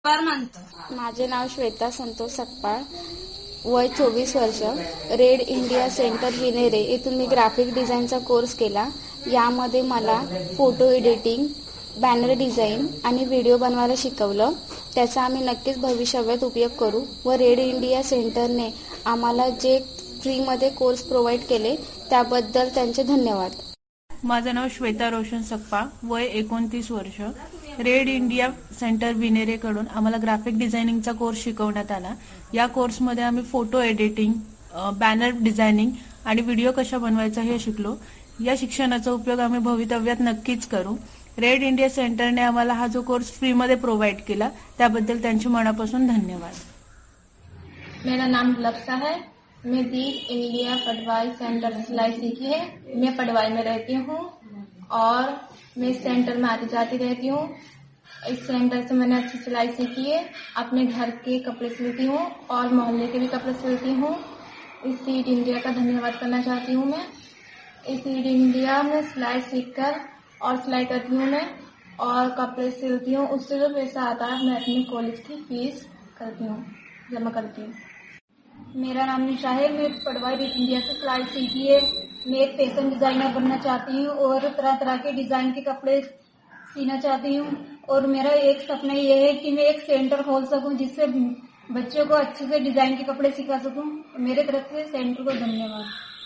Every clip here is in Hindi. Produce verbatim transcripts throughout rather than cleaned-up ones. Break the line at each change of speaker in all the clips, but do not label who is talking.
माझे नाव श्वेता संतोष सकपाळ, वय चोवीस वर्ष. रेड इंडिया सेंटर विनेरे येथून मी ग्राफिक डिझाईनचा कोर्स केला. यामध्ये मला फोटो एडिटिंग, बॅनर डिझाईन आणि व्हिडिओ बनवायला शिकवलं. त्याचा आम्ही नक्कीच भविष्यात उपयोग करू व रेड इंडिया सेंटरने आम्हाला जे फ्रीमध्ये कोर्स प्रोव्हाइड केले त्याबद्दल त्यांचे धन्यवाद.
माझं नाव श्वेता रोशन सकपाळ, वय एकोणतीस वर्ष. रेड इंडिया सेंटर विनेरेकडून आम्हाला ग्राफिक डिझायनिंगचा कोर्स शिकवण्यात आला. या कोर्समध्ये आम्ही फोटो एडिटिंग, बॅनर डिझायनिंग आणि व्हिडिओ कशा बनवायचा हे शिकलो. या शिक्षणाचा उपयोग आम्ही भवितव्यात नक्कीच करू. रेड इंडिया सेंटरने आम्हाला हा जो कोर्स फ्रीमध्ये प्रोव्हाइड केला त्याबद्दल त्यांचे मनापासून धन्यवाद.
मेरा नाम लफ्सा है. मैं दीप इंडिया पटवाई सेंटर सिलाई सीखी है. मैं पटवाई में रहती हूँ और मैं इस सेंटर में आती जाती रहती हूँ. इस सेंटर से मैंने अच्छी सिलाई सीखी है. अपने घर के कपड़े सिलती हूँ और मोहल्ले के भी कपड़े सिलती हूँ. इस रीड इंडिया का धन्यवाद करना चाहती हूँ मैं. इस रीड इंडिया में सिलाई सीखकर और सिलाई करती हूँ मैं और कपड़े सिलती हूँ. उससे जो पैसा आता है मैं अपने कॉलेज की फीस करती हूँ, जमा करती हूँ. मेरा नाम निशा है. मैं पटवाई रीड इंडिया से सिलाई सीखी है. मैं एक फैशन डिजाइनर बनना चाहती हूँ और तरह तरह के डिजाइन के कपड़े सीना चाहती हूँ. और मेरा एक सपना ये है कि मैं एक सेंटर खोल सकूं जिससे बच्चों को अच्छे से डिजाइन के कपड़े सिखा सकूं. मेरे तरफ से सेंटर को धन्यवाद.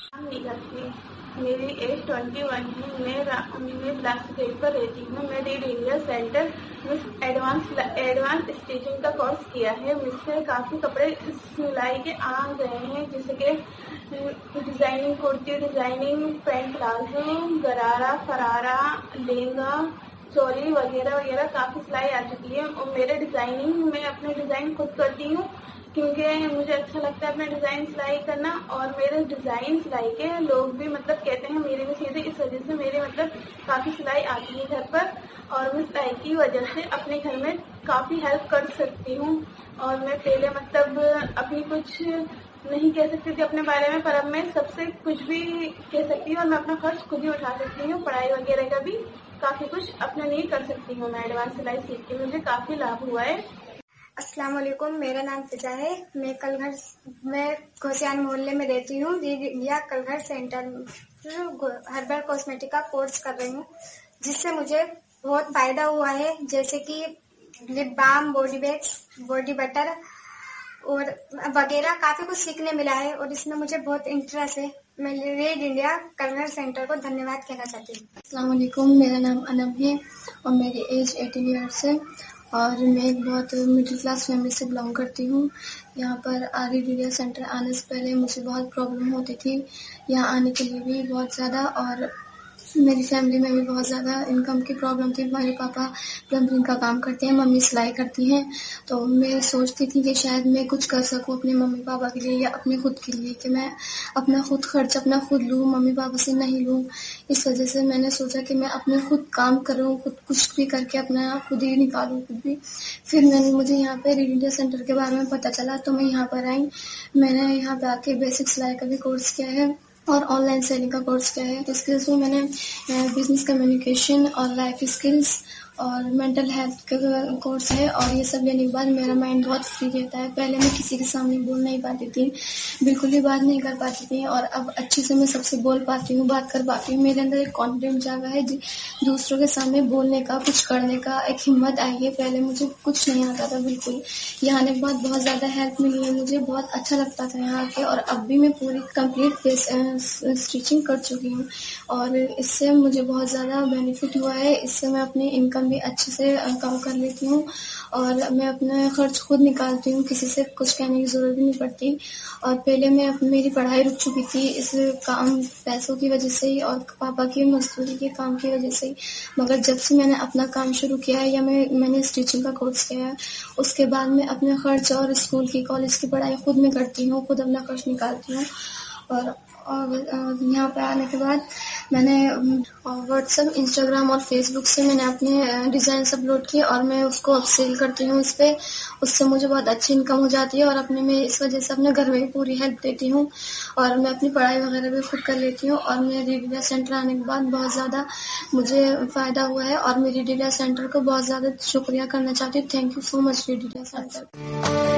मेरी एज ट्वेंटी वन है. मैं मैं बिलासपुर पर रहती हूँ. मैं रीड इंडिया सेंटर में एडवांस एडवांस स्टिचिंग का कोर्स किया है. मुझसे काफ़ी कपड़े सिलाई के आ गए हैं, जैसे कि designing kurti, designing pant palazzo, गरारा, फरारा, लहंगा, चोली वगैरह वगैरह काफ़ी सिलाई आ चुकी है. और मेरे डिजाइनिंग में अपने डिज़ाइन खुद करती हूँ क्योंकि मुझे अच्छा लगता है अपना डिज़ाइन सिलाई करना. और मेरे डिज़ाइन सिलाई के लोग भी मतलब कहते हैं मेरे में सीधे, इस वजह से मेरे मतलब काफ़ी सिलाई आती है घर पर. और मैं सिलाई की वजह से अपने घर में काफ़ी हेल्प कर सकती हूँ. और मैं पहले मतलब अपनी कुछ नहीं कह सकती थी अपने बारे में, पर अब मैं सबसे कुछ भी कह सकती हूँ और मैं अपना खर्च खुद ही उठा सकती हूँ. पढ़ाई वगैरह का भी काफ़ी कुछ अपने लिए कर सकती हूँ. मैं एडवांस सिलाई सीख के मुझे काफ़ी लाभ हुआ है.
अस्सलाम वालेकुम. मेरा नाम फिजा है. मैं कलघर मैं घोसियान मोहल्ले में रहती हूँ. Read India कलघर centre herbal cosmetic का कोर्स कर रही हूँ, जिससे मुझे बहुत फायदा हुआ है. जैसे कि lip balm, body bags, body butter और वगैरह काफी कुछ सीखने मिला है और इसमें मुझे बहुत इंटरेस्ट है. मैं रेड इंडिया कलघर सेंटर को धन्यवाद कहना चाहती हूँ.
अस्सलाम वालेकुम. मेरा नाम अनम है और मेरी एज अठारह ईयर्स है और मैं एक बहुत मिडिल क्लास फैमिली से बिलोंग करती हूँ. यहाँ पर रेड इंडिया सेंटर आने से पहले मुझे बहुत प्रॉब्लम होती थी यहाँ आने के लिए भी बहुत ज़्यादा, और मेरी फैमिली में भी बहुत ज़्यादा इनकम की प्रॉब्लम थी. मेरे पापा प्लम्बिंग का काम करते हैं, मम्मी सिलाई करती हैं. तो मैं सोचती थी कि शायद मैं कुछ कर सकूं अपने मम्मी पापा के लिए या अपने खुद के लिए, कि मैं अपना खुद खर्च अपना खुद लूं, मम्मी पापा से नहीं लूं. इस वजह से मैंने सोचा कि मैं अपने खुद काम करूं, खुद कुछ भी करके अपना खुद ही निकालूं खुद भी. फिर मैंने मुझे यहाँ पे रीड इंडिया सेंटर के बारे में पता चला तो मैं यहाँ पर आई. मैंने यहाँ पे आके बेसिक सिलाई का भी कोर्स किया है और ऑनलाइन सेलिंग का कोर्स किया है. तो स्किल्स में मैंने बिजनेस कम्युनिकेशन और लाइफ स्किल्स और मेंटल हेल्थ का कोर्स है. और ये सब लेने के बाद मेरा माइंड बहुत फ्री रहता है. पहले मैं किसी के सामने बोल नहीं पाती थी, बिल्कुल भी बात नहीं कर पाती थी, और अब अच्छे से मैं सबसे बोल पाती हूँ, बात कर पाती हूँ. मेरे अंदर एक कॉन्फिडेंस जागा है दूसरों के सामने बोलने का, कुछ करने का, एक हिम्मत आई है. पहले मुझे कुछ नहीं आता था बिल्कुल. यहाँ आने के बाद बहुत ज़्यादा हेल्प मिली है मुझे, बहुत अच्छा लगता था यहाँ के. और अब भी मैं पूरी कंप्लीट स्टिचिंग कर चुकी हूँ और इससे मुझे बहुत ज़्यादा बेनिफिट हुआ है. इससे मैं अपनी इनकम भी अच्छे से कम कर लेती हूँ और मैं अपना खर्च खुद निकालती हूँ, किसी से कुछ कहने की जरूरत भी नहीं पड़ती. और पहले मैं मेरी पढ़ाई रुक चुकी थी इस काम पैसों की वजह से ही और पापा की मजदूरी के काम की वजह से ही. मगर जब से मैंने अपना काम शुरू किया है या मैं मैंने स्टिचिंग का कोर्स किया है, उसके बाद मैं अपने खर्च और स्कूल की कॉलेज की पढ़ाई खुद में करती हूँ, खुद अपना खर्च निकालती हूँ. और اور یہاں پہ آنے کے بعد میں نے واٹس ایپ انسٹاگرام اور فیس بک سے میں نے اپنے ڈیزائنس اپلوڈ کیے اور میں اس کو اب سیل کرتی ہوں اس پہ. اس سے مجھے بہت اچھی انکم ہو جاتی ہے اور اپنے میں اس وجہ سے اپنے گھر میں بھی پوری ہیلپ دیتی ہوں اور میں اپنی پڑھائی وغیرہ بھی خود کر لیتی ہوں. اور میرے ریڈ انڈیا سینٹر آنے کے بعد بہت زیادہ مجھے فائدہ ہوا ہے اور میں ریڈ انڈیا سینٹر کو بہت زیادہ شکریہ کرنا چاہتی ہوں. Thank you so much red India centre.